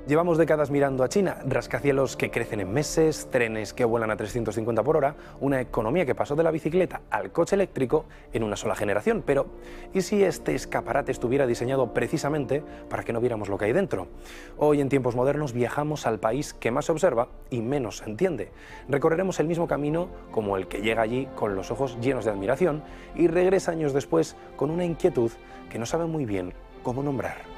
Llevamos décadas mirando a China, rascacielos que crecen en meses, trenes que vuelan a 350 por hora, una economía que pasó de la bicicleta al coche eléctrico en una sola generación. Pero, ¿y si este escaparate estuviera diseñado precisamente para que no viéramos lo que hay dentro? Hoy, en tiempos modernos, viajamos al país que más se observa y menos se entiende. Recorreremos el mismo camino como el que llega allí con los ojos llenos de admiración y regresa años después con una inquietud que no sabe muy bien cómo nombrar.